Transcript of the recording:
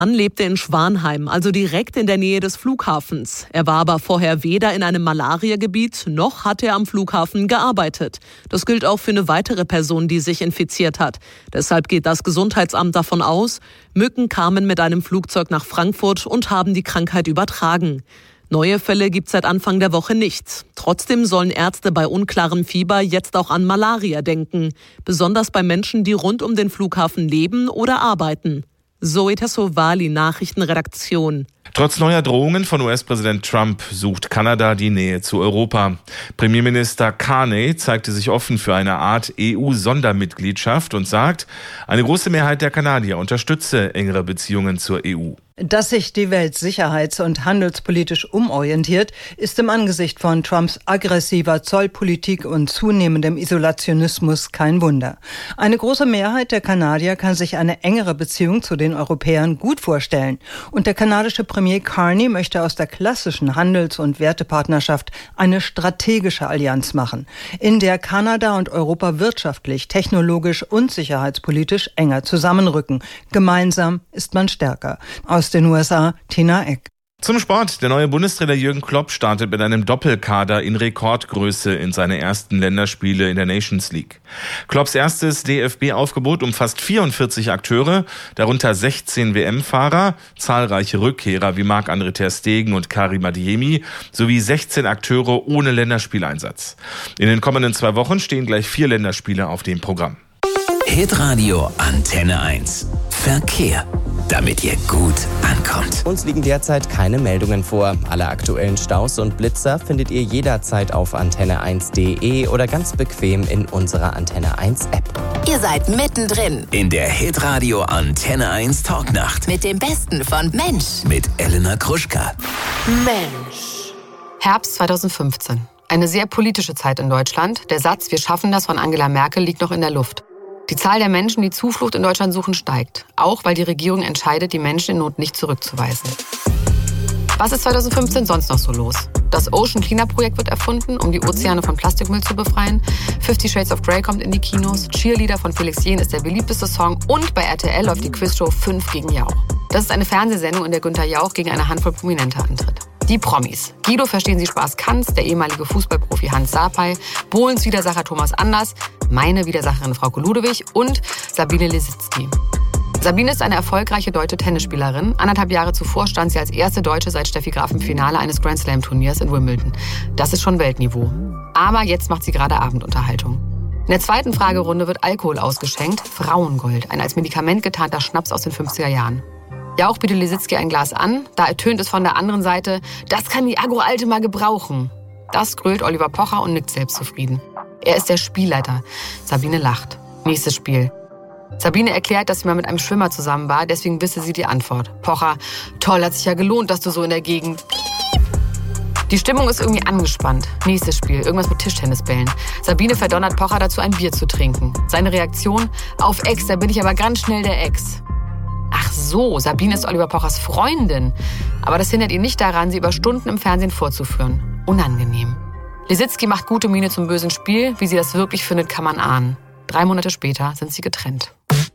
Mann lebte in Schwanheim, also direkt in der Nähe des Flughafens. Er war aber vorher weder in einem Malariagebiet, noch hat er am Flughafen gearbeitet. Das gilt auch für eine weitere Person, die sich infiziert hat. Deshalb geht das Gesundheitsamt davon aus, Mücken kamen mit einem Flugzeug nach Frankfurt und haben die Krankheit übertragen. Neue Fälle gibt es seit Anfang der Woche nicht. Trotzdem sollen Ärzte bei unklarem Fieber jetzt auch an Malaria denken. Besonders bei Menschen, die rund um den Flughafen leben oder arbeiten. Zoe Tassovali, Nachrichtenredaktion. Trotz neuer Drohungen von US-Präsident Trump sucht Kanada die Nähe zu Europa. Premierminister Carney zeigte sich offen für eine Art EU-Sondermitgliedschaft und sagt, eine große Mehrheit der Kanadier unterstütze engere Beziehungen zur EU. Dass sich die Welt sicherheits- und handelspolitisch umorientiert, ist im Angesicht von Trumps aggressiver Zollpolitik und zunehmendem Isolationismus kein Wunder. Eine große Mehrheit der Kanadier kann sich eine engere Beziehung zu den Europäern gut vorstellen. Und der kanadische Premier Carney möchte aus der klassischen Handels- und Wertepartnerschaft eine strategische Allianz machen, in der Kanada und Europa wirtschaftlich, technologisch und sicherheitspolitisch enger zusammenrücken. Gemeinsam ist man stärker. Aus den USA, Tina Eck. Zum Sport. Der neue Bundestrainer Jürgen Klopp startet mit einem Doppelkader in Rekordgröße in seine ersten Länderspiele in der Nations League. Klopps erstes DFB-Aufgebot umfasst 44 Akteure, darunter 16 WM-Fahrer, zahlreiche Rückkehrer wie Marc-André ter Stegen und Karim Adeyemi sowie 16 Akteure ohne Länderspieleinsatz. In den kommenden 2 Wochen stehen gleich 4 Länderspiele auf dem Programm. Hitradio Antenne 1. Verkehr. Damit ihr gut ankommt. Uns liegen derzeit keine Meldungen vor. Alle aktuellen Staus und Blitzer findet ihr jederzeit auf antenne1.de oder ganz bequem in unserer Antenne 1 App. Ihr seid mittendrin in der Hitradio Antenne 1 Talknacht. Mit dem Besten von Mensch. Mit Elena Gruschka. Mensch. Herbst 2015. Eine sehr politische Zeit in Deutschland. Der Satz, wir schaffen das von Angela Merkel, liegt noch in der Luft. Die Zahl der Menschen, die Zuflucht in Deutschland suchen, steigt. Auch weil die Regierung entscheidet, die Menschen in Not nicht zurückzuweisen. Was ist 2015 sonst noch so los? Das Ocean Cleanup-Projekt wird erfunden, um die Ozeane von Plastikmüll zu befreien. 50 Shades of Grey kommt in die Kinos. Cheerleader von Felix Jähn ist der beliebteste Song. Und bei RTL läuft die Quizshow 5 gegen Jauch. Das ist eine Fernsehsendung, in der Günther Jauch gegen eine Handvoll Prominenter antritt. Die Promis. Guido Verstehen Sie Spaß Kanz, der ehemalige Fußballprofi Hans Sapai, Bohlens Widersacher Thomas Anders, meine Widersacherin Frauke Ludewig und Sabine Lisicki. Sabine ist eine erfolgreiche deutsche Tennisspielerin. 1,5 Jahre zuvor stand sie als erste Deutsche seit Steffi Graf im Finale eines Grand Slam Turniers in Wimbledon. Das ist schon Weltniveau. Aber jetzt macht sie gerade Abendunterhaltung. In der zweiten Fragerunde wird Alkohol ausgeschenkt. Frauengold, ein als Medikament getarnter Schnaps aus den 50er Jahren. Jauch bietet Lisicki ein Glas an, da ertönt es von der anderen Seite, das kann die Agro-Alte mal gebrauchen. Das grölt Oliver Pocher und nickt selbstzufrieden. Er ist der Spielleiter. Sabine lacht. Nächstes Spiel. Sabine erklärt, dass sie mal mit einem Schwimmer zusammen war, deswegen wisse sie die Antwort. Pocher, toll, hat sich ja gelohnt, dass du so in der Gegend... Die Stimmung ist irgendwie angespannt. Nächstes Spiel, irgendwas mit Tischtennisbällen. Sabine verdonnert Pocher dazu, ein Bier zu trinken. Seine Reaktion, auf Ex, da bin ich aber ganz schnell der Ex. Ach so, Sabine ist Oliver Pochers Freundin. Aber das hindert ihn nicht daran, sie über Stunden im Fernsehen vorzuführen. Unangenehm. Lisicki macht gute Miene zum bösen Spiel. Wie sie das wirklich findet, kann man ahnen. 3 Monate später sind sie getrennt.